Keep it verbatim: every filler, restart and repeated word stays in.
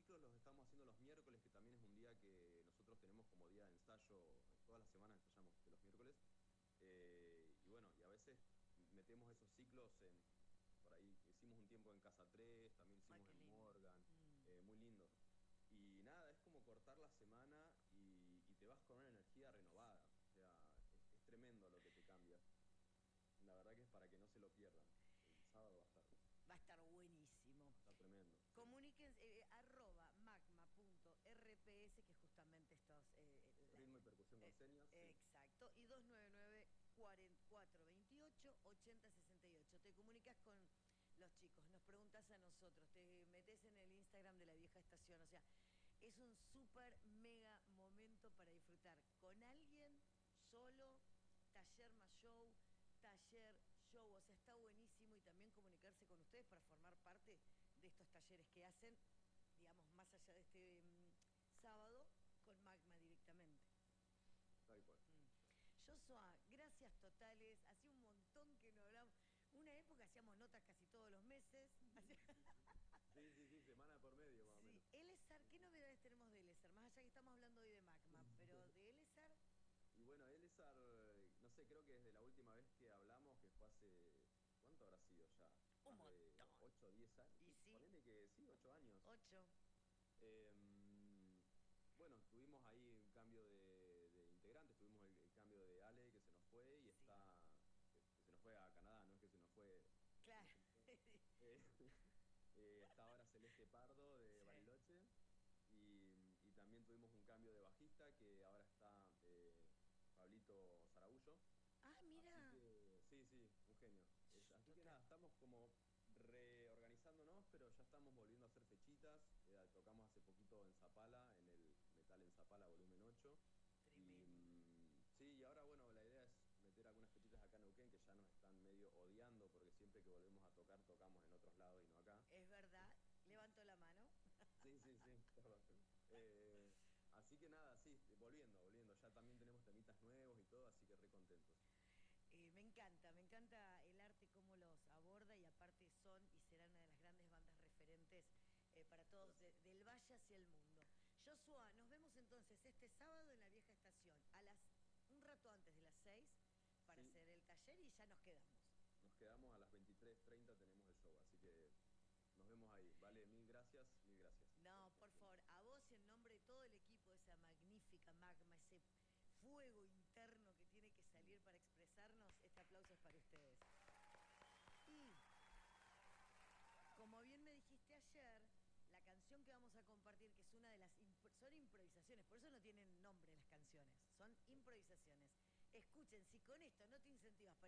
ciclos los estamos haciendo los miércoles, que también es un día que nosotros tenemos como día de ensayo, todas las semanas ensayamos de los miércoles. Eh, y bueno, y a veces metemos esos ciclos en, por ahí hicimos un tiempo en Casa tres, también Ay, hicimos qué en lindo. Morgan, Mm. eh, muy lindo. Y nada, es como cortar la semana y, y te vas con una energía renovada. O sea, es, es tremendo lo que te cambia. La verdad que es para que no se lo pierdan. El sábado va a estar, va Va a estar buenísimo. a estar tremendo, sí. Comuníquense, eh, arroba magma.rps, que justamente estos... eh, Ritmo y percusión la- con eh, señas, sí. exacto, y dos nueve nueve, cuatro veintiocho, ochenta sesenta y ocho. Te comunicas con los chicos, nos preguntas a nosotros, te metes en el Instagram de la vieja estación, o sea, es un súper mega momento para disfrutar con alguien, solo, taller más show, taller, show, o sea, está buenísimo y también comunicarse con ustedes para formar parte de estos talleres que hacen, digamos, más allá de este mm, sábado, con Magma directamente. Tal cual. Mm. Joshua, gracias totales. Hacía un montón que no hablamos. Una época hacíamos notas casi todos los meses. Hacía- Sí, sí, sí, semana por medio más o Sí, menos. Elezar, ¿qué novedades tenemos de Elezar? Más allá que estamos hablando hoy de Magma, pero de Elezar, Y bueno, Elezar, no sé, creo que desde la última vez que hablamos, que fue hace, ¿cuánto habrá sido ya? un Más de montón. ocho o diez años. Y Sí, sí, ponele que sí, ocho años. ocho. Eh, bueno, tuvimos ahí un cambio de, de integrantes, tuvimos el, el cambio de Ale que se nos fue y Sí. está, que, que se nos fue a Canadá, no es que se nos fue, se Claro. nos juntó. Eh, eh, está ahora Celeste Pardo de Sí. Bariloche y, y también tuvimos un cambio de bajista que ahora está eh, Pablito Zaragullo. Ah, Así mira. que sí, sí, un genio. Es- así que Total. nada, estamos como reorganizándonos, pero ya estamos volviendo a hacer fechitas. Eh, tocamos hace poquito en Zapala, en el Metal en Zapala volumen ocho. Y Tremendo. mm, sí, y ahora bueno, la idea es meter algunas fechitas acá en Neuquén que ya nos están medio odiando porque siempre que volvemos a tocar tocamos en otros lados y no acá. Es verdad. Levanto la mano. Sí, sí, sí, perdón. Eh, así que nada, sí, volviendo, volviendo. Ya también tenemos temitas nuevos y todo, así que re contentos. Eh, me encanta, me encanta el arte, cómo los aborda y aparte son y serán una de las grandes bandas referentes eh, para todos de- Gracias. del valle hacia el mundo. Joshua, nos vemos entonces este sábado en la vieja estación, a las un rato antes de las seis para Sí, hacer el taller y ya nos quedamos. nos quedamos a las veintitrés treinta, tenemos el show, así que nos vemos ahí. Vale, mil gracias, mil gracias por No, este por tiempo. favor, a vos y en nombre de todo el equipo de esa magnífica magma, ese fuego interno que tiene que salir para expresarnos, este aplauso es para ustedes. Y como bien me dijiste ayer, la canción que vamos a compartir, que es una de las... impro- son improvisaciones, por eso no tienen nombre las canciones, son improvisaciones. Escuchen, si con esto no te incentivas para...